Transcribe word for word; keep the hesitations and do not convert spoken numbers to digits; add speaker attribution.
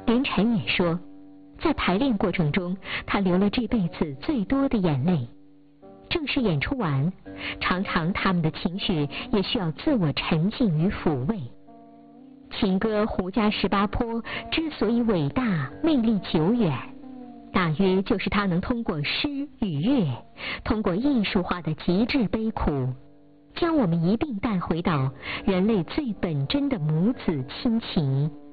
Speaker 1: 林晨也说，在排练过程中，他流了这辈子最多的眼泪。正式演出完，常常他们的情绪也需要自我沉浸与抚慰。情歌《胡笳十八坡》之所以伟大、魅力久远，大约就是它能通过诗与乐，通过艺术化的极致悲苦，将我们一并带回到人类最本真的母子亲情。